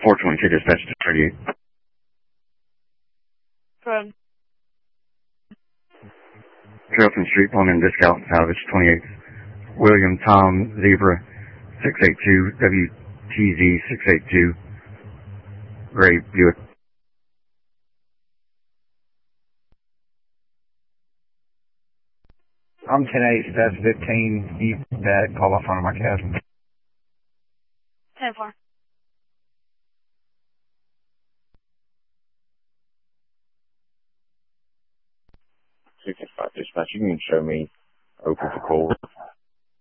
422 dispatch to 38. From Trailton Street, Pullman, Discount, Salvage 28. William Tom Zebra 682, WTZ 682, Gray Buick. I'm 10-8, that's 15. You that call off front of my cabin. 10-4. 65 dispatch, you can show me open for call